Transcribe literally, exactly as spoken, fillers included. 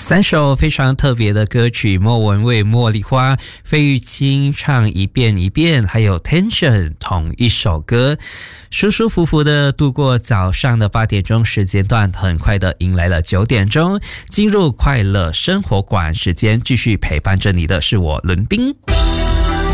三首非常特别的歌曲，莫文蔚、茉莉花、费玉清唱一遍一遍，还有 Tension 同一首歌，舒舒服服的度过早上的八点钟时间段，很快的迎来了九点钟，进入快乐生活馆时间，继续陪伴着你的是我伦彬。